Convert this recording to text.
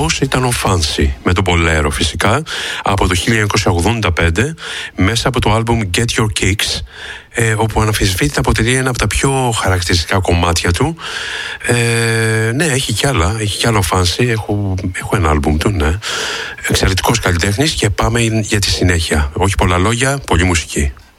αυτός ήταν ο Fancy, με τον Bolero φυσικά, από το 1985, μέσα από το άλμπουμ Get Your Kicks, όπου αναμφισβήτητα αποτελεί ένα από τα πιο χαρακτηριστικά κομμάτια του. Ναι, έχει κι άλλο Fancy, έχω ένα άλμπουμ του, ναι. Εξαιρετικός καλλιτέχνης, και πάμε για τη συνέχεια. Όχι πολλά λόγια, πολύ μουσική.